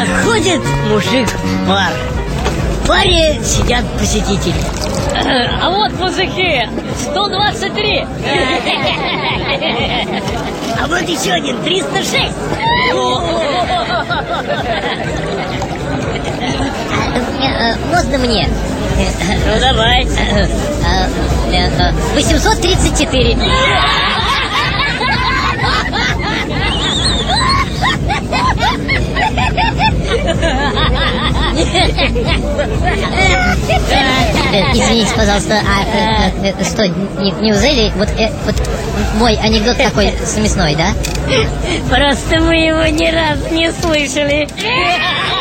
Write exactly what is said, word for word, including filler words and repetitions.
Заходит мужик в бар. В баре сидят посетители. А вот мужики, сто двадцать три. А вот еще один, триста шесть. Можно мне? Ну давайте. восемьсот тридцать четыре. Извините, пожалуйста, а э, э, что, не, неужели вот, э, вот мой анекдот такой смешной, да? Просто мы его ни разу не слышали.